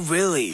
really?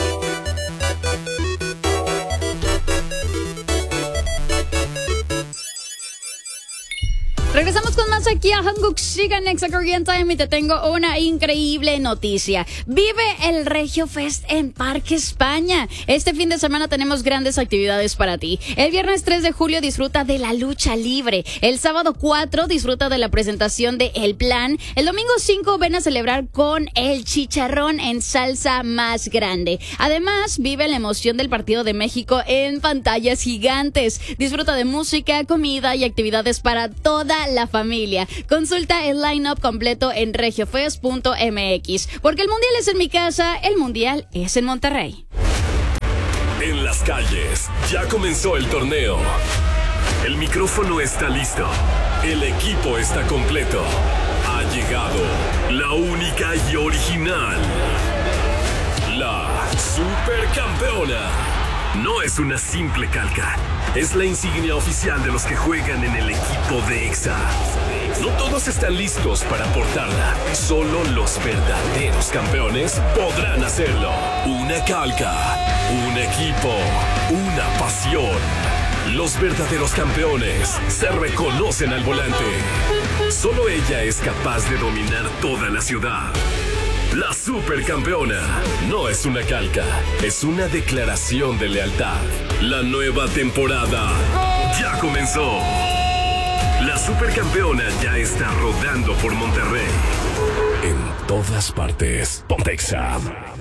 Regresamos con más aquí a Hanguk Shiga Nexa Korean Time y te tengo una increíble noticia. Vive el Regio Fest en Parque España. Este fin de semana tenemos grandes actividades para ti. El viernes 3 de julio disfruta de la lucha libre. El sábado 4 disfruta de la presentación de El Plan. El domingo 5 ven a celebrar con el chicharrón en salsa más grande. Además, vive la emoción del partido de México en pantallas gigantes. Disfruta de música, comida y actividades para toda la familia. Consulta el line-up completo en regiofest.mx. Porque el mundial es en mi casa, el mundial es en Monterrey. En las calles, ya comenzó el torneo. El micrófono está listo. El equipo está completo. Ha llegado la única y original. La Supercampeona. No es una simple calca. Es la insignia oficial de los que juegan en el equipo de EXA. No todos están listos para portarla. Solo los verdaderos campeones podrán hacerlo. Una calca, un equipo, una pasión. Los verdaderos campeones se reconocen al volante. Solo ella es capaz de dominar toda la ciudad. La Supercampeona no es una calca, es una declaración de lealtad. La nueva temporada ya comenzó. La Supercampeona ya está rodando por Monterrey. En todas partes, Ponte EXA.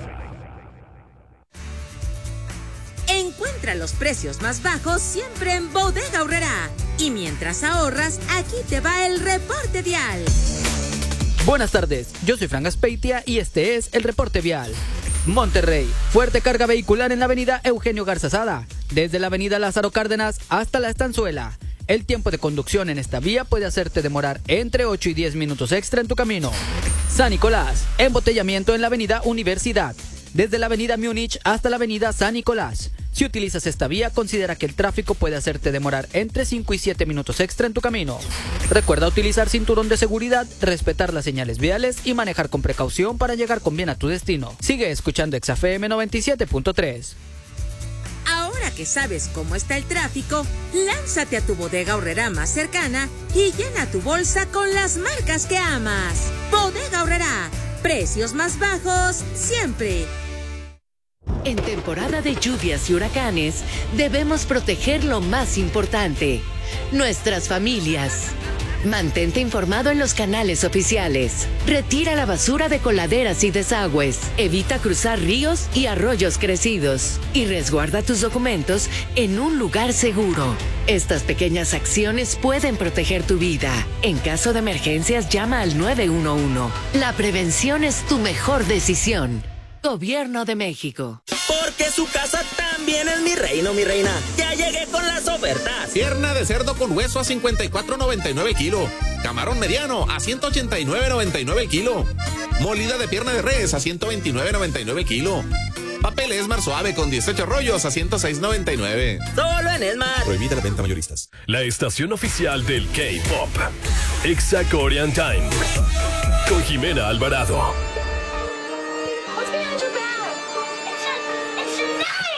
Encuentra los precios más bajos siempre en Bodega Aurrerá. Y mientras ahorras, aquí te va el reporte vial. Buenas tardes, yo soy Fran Gaspeitia y este es el reporte vial. Monterrey, fuerte carga vehicular en la avenida Eugenio Garzazada, desde la avenida Lázaro Cárdenas hasta la Estanzuela. El tiempo de conducción en esta vía puede hacerte demorar entre 8 y 10 minutos extra en tu camino. San Nicolás, embotellamiento en la avenida Universidad, desde la avenida Múnich hasta la avenida San Nicolás. Si utilizas esta vía, considera que el tráfico puede hacerte demorar entre 5 y 7 minutos extra en tu camino. Recuerda utilizar cinturón de seguridad, respetar las señales viales y manejar con precaución para llegar con bien a tu destino. Sigue escuchando EXA-FM 97.3. Ahora que sabes cómo está el tráfico, lánzate a tu Bodega Aurrerá más cercana y llena tu bolsa con las marcas que amas. Bodega Aurrerá, precios más bajos siempre. En temporada de lluvias y huracanes, debemos proteger lo más importante, nuestras familias. Mantente informado en los canales oficiales. Retira la basura de coladeras y desagües. Evita cruzar ríos y arroyos crecidos. Y resguarda tus documentos en un lugar seguro. Estas pequeñas acciones pueden proteger tu vida. En caso de emergencias, llama al 911. La prevención es tu mejor decisión. Gobierno de México. Porque su casa también es mi reino, mi reina. Ya llegué con las ofertas. Pierna de cerdo con hueso a 54.99 kilo. Camarón mediano a 189.99 kilo. Molida de pierna de res a 129.99 kilo. Papel Esmar suave con 18 rollos a 106.99. Solo en Esmar. Prohibida la venta mayoristas. La estación oficial del K-Pop. EXA Korean Time. Con Jimena Alvarado.